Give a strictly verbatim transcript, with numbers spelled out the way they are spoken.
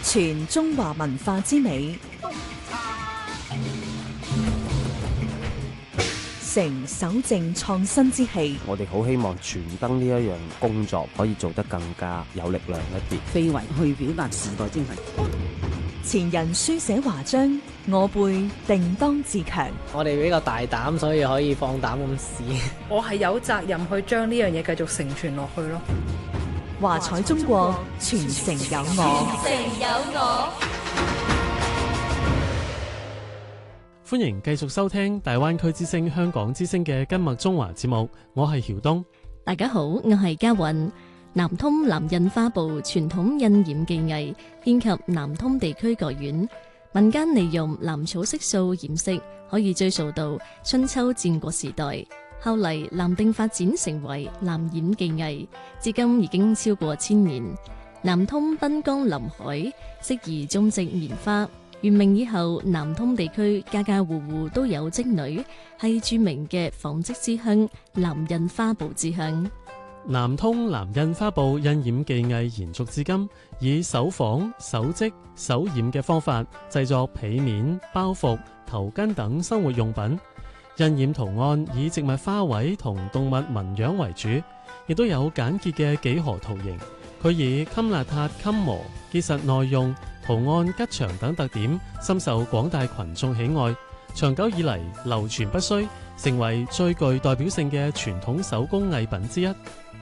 傳中華文化之美，成守正創新之氣。 我哋好希望傳燈呢一樣工作可以做得更加有力量一啲， 非遺去表達時代精神。 前人書寫華章，我輩定當自強。 我哋比較大膽，所以可以放膽咁試。 我係有責任去將呢樣嘢繼續承傳落去咯。 華彩中國，傳承有我。 傳承有我。 歡迎繼續收聽大灣區之聲、香港之聲嘅今麥中華節目，我係曉東。 大家好，我係嘉韻。南通南印花布傳統印染技藝遍及南通地區各縣，民間利用藍草色素染色，可以追溯到春秋戰國時代。後嚟南定發展成為藍染技藝，至今已經超過千年。南通濱江臨海，適宜種植棉花。元明以後，南通地區家家戶戶都有織女，係著名嘅紡織之鄉、南印花布之鄉。 南通南印花布印染技藝延續至今，以手紡、手織、手染嘅方法製作被面、包袱、頭巾等生活用品。印染圖案以植物花卉同動物紋樣為主，亦都有簡潔嘅幾何圖形。佢以襟邋遢、襟磨、結實耐用、圖案吉祥等特點，深受廣大群眾喜愛。長久以嚟流傳不衰，成為最具代表性嘅傳統手工藝品之一。